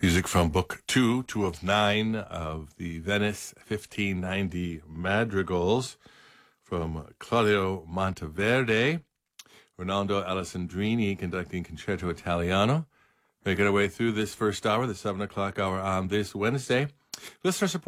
Music from Book 2 of 9 of the Venice 1590 Madrigals from Claudio Monteverde. Ronaldo Alessandrini conducting Concerto Italiano. Making our way through this first hour, the 7 o'clock hour on this Wednesday. Listener support